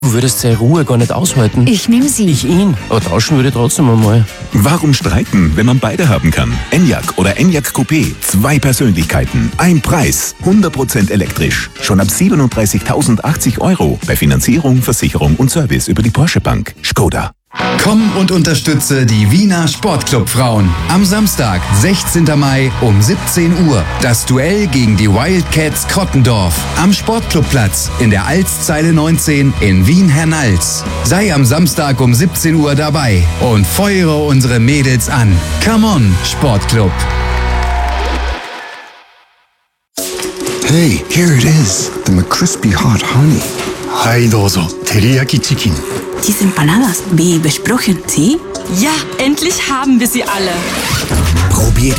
Du würdest seine Ruhe gar nicht aushalten. Ich nehme sie. Ich ihn. Aber tauschen würde ich trotzdem einmal. Warum streiten, wenn man beide haben kann? Enyaq oder Enyaq Coupé. 2 Persönlichkeiten, ein Preis. 100% elektrisch. Schon ab 37.080 € bei Finanzierung, Versicherung und Service über die Porsche Bank. Skoda. Komm und unterstütze die Wiener Sportclub-Frauen. Am Samstag, 16. Mai um 17 Uhr. Das Duell gegen die Wildcats Krottendorf. Am Sportclubplatz in der Alszeile 19 in Wien-Hernals. Sei am Samstag um 17 Uhr dabei und feuere unsere Mädels an. Come on, Sportclub. Hey, here it is. The McCrispy Hot Honey. はいどうぞ照り焼きチキン Diese Empanadas, wie besprochen, ¿sí? Ja, endlich haben wir sie alle. Probier die